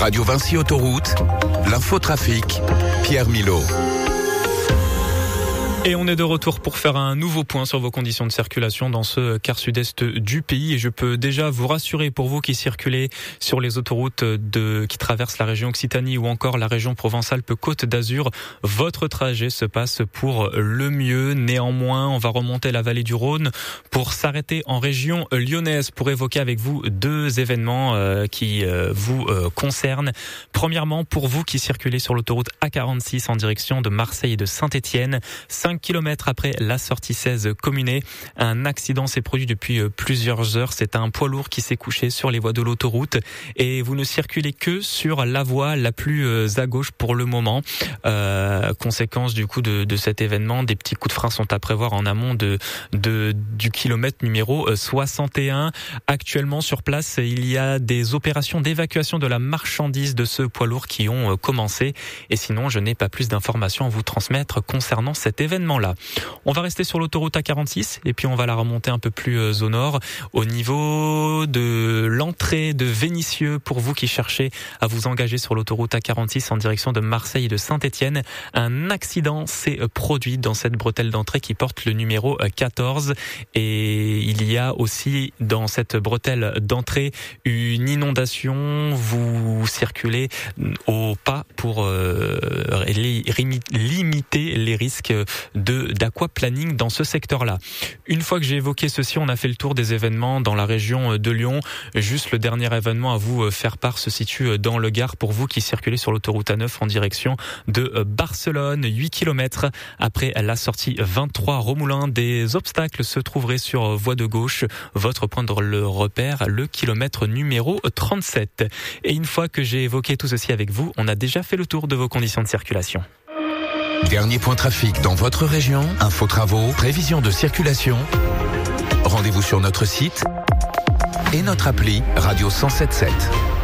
Radio Vinci Autoroute, l'infotrafic, Pierre Milot. Et on est de retour pour faire un nouveau point sur vos conditions de circulation dans ce quart sud-est du pays. Et je peux déjà vous rassurer, pour vous qui circulez sur les autoroutes qui traversent la région Occitanie ou encore la région Provence-Alpes-Côte d'Azur, votre trajet se passe pour le mieux. Néanmoins, on va remonter la vallée du Rhône pour s'arrêter en région lyonnaise pour évoquer avec vous deux événements qui vous concernent. Premièrement, pour vous qui circulez sur l'autoroute A46 en direction de Marseille et de Saint-Étienne, 5 km après la sortie 16 Communet, un accident s'est produit depuis plusieurs heures. C'est un poids lourd qui s'est couché sur les voies de l'autoroute et vous ne circulez que sur la voie la plus à gauche pour le moment. Conséquence du coup de cet événement, des petits coups de frein sont à prévoir en amont du kilomètre numéro 61. Actuellement sur place, il y a des opérations d'évacuation de la marchandise de ce poids lourd qui ont commencé. Et sinon, je n'ai pas plus d'informations à vous transmettre concernant cet événement-là. On va rester sur l'autoroute A46 et puis on va la remonter un peu plus au nord, au niveau de l'entrée de Vénissieux. Pour vous qui cherchez à vous engager sur l'autoroute A46 en direction de Marseille et de Saint-Étienne, un accident s'est produit dans cette bretelle d'entrée qui porte le numéro 14. Et il y a aussi dans cette bretelle d'entrée une inondation. Vous circulez au pas pour limiter les risques d'aquaplaning dans ce secteur-là. Une fois que j'ai évoqué ceci, on a fait le tour des événements dans la région de Lyon. Juste le dernier événement à vous faire part se situe dans le Gard pour vous qui circulez sur l'autoroute A9 en direction de Barcelone. 8 km après la sortie 23 Romoulin, des obstacles se trouveraient sur voie de gauche. Votre point de repère, le kilomètre numéro 37. Et une fois que j'ai évoqué tout ceci avec vous, on a déjà fait le tour de vos conditions de circulation. Dernier point trafic dans votre région, info travaux, prévision de circulation. Rendez-vous sur notre site et notre appli Radio 107.7.